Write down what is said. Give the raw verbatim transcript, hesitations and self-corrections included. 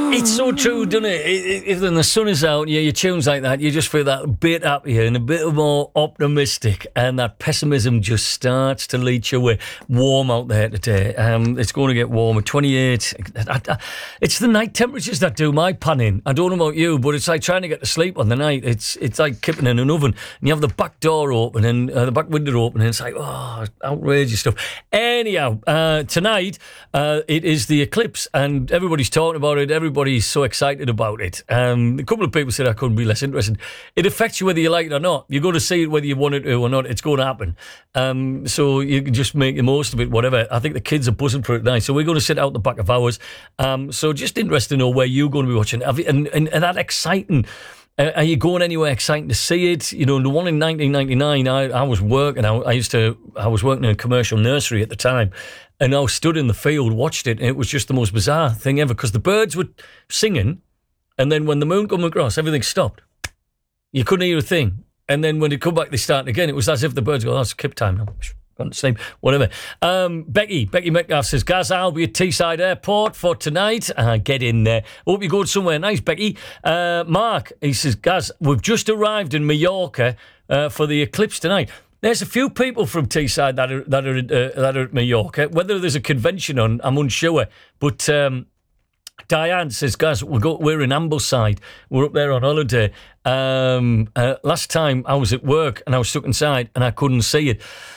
It's so true, doesn't it? It- it- If then the sun is out, yeah, your tunes like that, you just feel that bit happier and a bit more optimistic, and that pessimism just starts to leach away. Warm out there today. Um, it's going to get warmer. twenty-eight. I- I- It's the night temperatures that do my panning. I don't know about you, but it's like trying to get to sleep on the night. It's it's like keeping in an oven. And you have the back door open and uh, the back window open, and it's like, oh, outrageous stuff. Anyhow, uh, tonight uh, it is the eclipse, and everybody's talking about it. Everybody's so excited about it. Um, a couple of people said I couldn't be less interested. It affects you whether you like it or not. You're going to see it whether you want it to or not. It's going to happen. Um, so you can just make the most of it, whatever. I think the kids are buzzing for it tonight. So we're going to sit out the back of ours. Um, so just interested to know where you're going to be watching. Have you, and, and, and that exciting... Uh, are you going anywhere exciting to see it? You know, the one in nineteen ninety-nine, I, I was working. I, I used to. I was working in a commercial nursery at the time, and I stood in the field, watched it, and it was just the most bizarre thing ever because the birds were singing, and then when the moon came across, everything stopped. You couldn't hear a thing, and then when it come back, they started again. It was as if the birds go, "Oh, it's kip time now." Gone to sleep, whatever. Um, Becky, Becky Metcalf says, Gaz, I'll be at Teesside Airport for tonight. Uh, get in there. Hope you're going somewhere nice, Becky. Uh, Mark, he says, Gaz, we've just arrived in Mallorca uh, for the eclipse tonight. There's a few people from Teesside that are that are uh, that are at Mallorca. Whether there's a convention on, I'm unsure. But um, Diane says, guys, we're, go, we're in Ambleside. We're up there on holiday. Um, uh, last time I was at work and I was stuck inside and I couldn't see it.